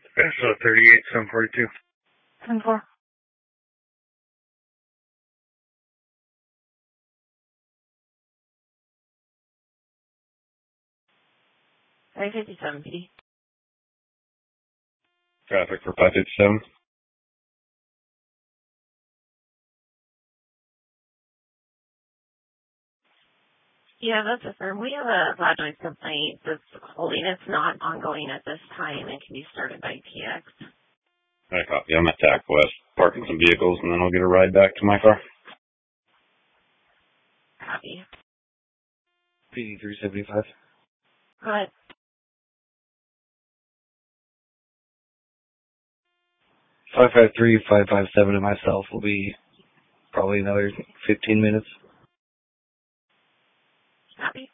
So 38, 742. 10-4. $557, PD. Traffic for 557. Yeah, that's affirmed. We have a loud noise complaint that's holding. It's not ongoing at this time and can be started by PX. I copy. I'm at TAC West, parking some vehicles, and then I'll get a ride back to my car. Copy. PD 375. Go ahead. 553, 557 and myself will be probably another 15 minutes. Copy.